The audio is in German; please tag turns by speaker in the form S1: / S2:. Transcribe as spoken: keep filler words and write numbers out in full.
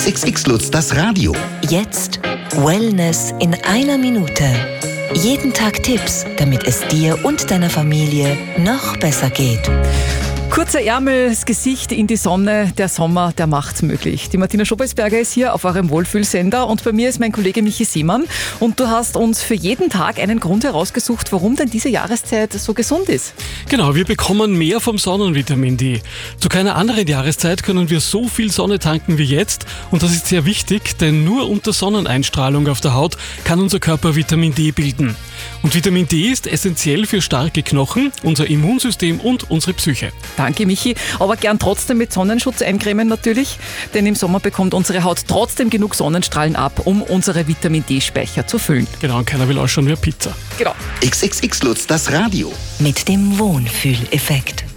S1: X X X Lutz, das Radio.
S2: Jetzt Wellness in einer Minute. Jeden Tag Tipps, damit es dir und deiner Familie noch besser geht.
S3: Kurzer Ärmel, das Gesicht in die Sonne, der Sommer, der macht's möglich. Die Martina Schobelsberger ist hier auf eurem Wohlfühlsender und bei mir ist mein Kollege Michi Seemann. Und du hast uns für jeden Tag einen Grund herausgesucht, warum denn diese Jahreszeit so gesund ist.
S4: Genau, wir bekommen mehr vom Sonnenvitamin D. Zu keiner anderen Jahreszeit können wir so viel Sonne tanken wie jetzt und das ist sehr wichtig, denn nur unter Sonneneinstrahlung auf der Haut kann unser Körper Vitamin D bilden. Und Vitamin D ist essentiell für starke Knochen, unser Immunsystem und unsere Psyche.
S3: Danke, Michi. Aber gern trotzdem mit Sonnenschutz eincremen natürlich, denn im Sommer bekommt unsere Haut trotzdem genug Sonnenstrahlen ab, um unsere Vitamin D-Speicher zu füllen.
S4: Genau, und keiner will ausschauen wie eine Pizza.
S3: Genau.
S1: X X X Lutz, das Radio.
S2: Mit dem Wohlfühleffekt.